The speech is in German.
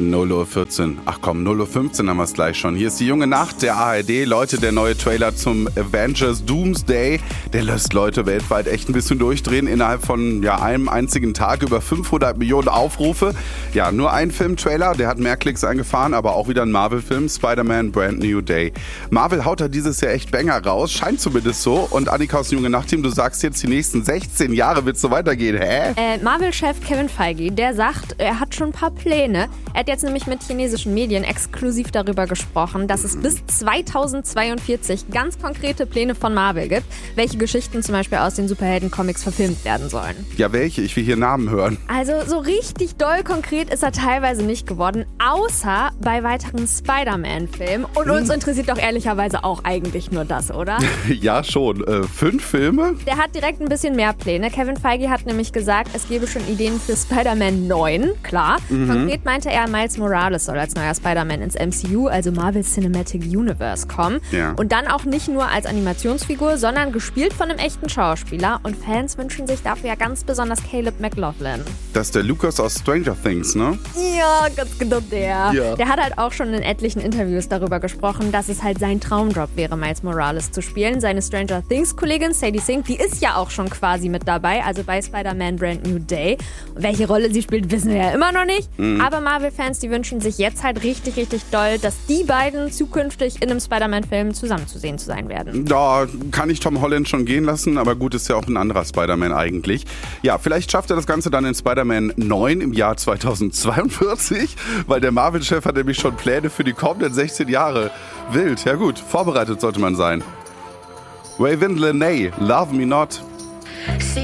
0:14 Uhr. Ach komm, 0:15 Uhr haben wir es gleich schon. Hier ist die junge Nacht der ARD. Leute, der neue Trailer zum Avengers Doomsday, der lässt Leute weltweit echt ein bisschen durchdrehen. Innerhalb von einem einzigen Tag über 500 Millionen Aufrufe. Ja, nur ein Filmtrailer, der hat mehr Klicks eingefahren, aber auch wieder ein Marvel-Film, Spider-Man Brand New Day. Marvel haut da dieses Jahr echt Banger raus, scheint zumindest so. Und Annika aus dem junge Nacht-Team, du sagst jetzt, die nächsten 16 Jahre wird es so weitergehen, hä? Marvel-Chef Kevin Feige, der sagt, er hat schon ein paar Pläne. Er hat jetzt nämlich mit chinesischen Medien exklusiv darüber gesprochen, dass es bis 2042 ganz konkrete Pläne von Marvel gibt, welche Geschichten zum Beispiel aus den Superhelden-Comics verfilmt werden sollen. Ja, welche? Ich will hier Namen hören. Also so richtig doll konkret ist er teilweise nicht geworden, außer bei weiteren Spider-Man-Filmen. Und uns interessiert doch ehrlicherweise auch eigentlich nur das, oder? Ja, schon. 5 Filme? Der hat direkt ein bisschen mehr Pläne. Kevin Feige hat nämlich gesagt, es gäbe schon Ideen für Spider-Man 9, klar. Konkret meinte er, Miles Morales soll als neuer Spider-Man ins MCU, also Marvel Cinematic Universe, kommen. Ja. Und dann auch nicht nur als Animationsfigur, sondern gespielt von einem echten Schauspieler. Und Fans wünschen sich dafür ja ganz besonders Caleb McLaughlin. Das ist der Lucas aus Stranger Things, ne? Ja, ganz genau der. Ja. Der hat halt auch schon in etlichen Interviews darüber gesprochen, dass es halt sein Traumjob wäre, Miles Morales zu spielen. Seine Stranger Things-Kollegin Sadie Sink, die ist ja auch schon quasi mit dabei, also bei Spider-Man Brand New Day. Und welche Rolle sie spielt, wissen wir ja immer noch nicht. Aber Marvel-Fans, die wünschen sich jetzt halt richtig, richtig doll, dass die beiden zukünftig in einem Spider-Man-Film zusammen zu sehen sein werden. Da kann ich Tom Holland schon gehen lassen, aber gut, ist ja auch ein anderer Spider-Man eigentlich. Ja, vielleicht schafft er das Ganze dann in Spider-Man 9 im Jahr 2042, weil der Marvel-Chef hat nämlich schon Pläne für die kommenden 16 Jahre. Wild, ja gut, vorbereitet sollte man sein. Raven Lenae, Love Me Not.